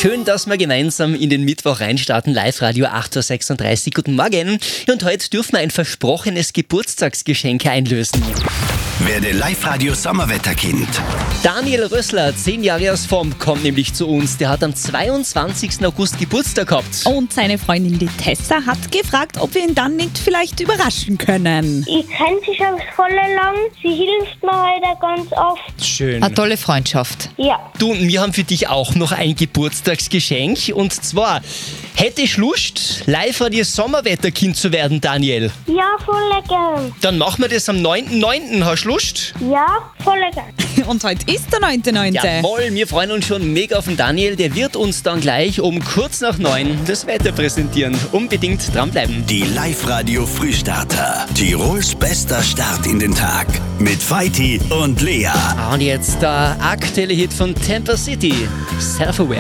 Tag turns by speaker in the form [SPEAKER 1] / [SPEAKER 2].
[SPEAKER 1] Schön, dass wir gemeinsam in den Mittwoch reinstarten. Live-Radio 8.36 Uhr. Guten Morgen. Und heute dürfen wir ein versprochenes Geburtstagsgeschenk einlösen.
[SPEAKER 2] Werde Live-Radio Sommerwetterkind.
[SPEAKER 1] Daniel Rössler, 10 Jahre aus Vom, kommt nämlich zu uns. Der hat am 22. August Geburtstag gehabt.
[SPEAKER 3] Und seine Freundin die Tessa hat gefragt, ob wir ihn dann nicht vielleicht überraschen können.
[SPEAKER 4] Ich kenne sie schon voll lang. Sie hilft mir heute ganz oft.
[SPEAKER 1] Schön.
[SPEAKER 5] Eine tolle Freundschaft.
[SPEAKER 4] Ja.
[SPEAKER 1] Du und wir haben für dich auch noch ein Geburtstagsgeschenk. Und zwar, hätte ich Lust, Live-Radio Sommerwetterkind zu werden, Daniel?
[SPEAKER 4] Ja, voll gern.
[SPEAKER 1] Dann machen wir das am 9.9. Hast du Lust?
[SPEAKER 4] Ja, voll gern.
[SPEAKER 3] Und heute ist der 9.9.
[SPEAKER 1] Jawohl, wir freuen uns schon mega auf den Daniel. Der wird uns dann gleich um kurz nach 9 das Wetter präsentieren. Unbedingt dranbleiben.
[SPEAKER 2] Die Live-Radio Frühstarter. Tirols bester Start in den Tag. Mit Feiti und Lea.
[SPEAKER 1] Und jetzt der aktuelle Hit von Tampa City, Self-Aware.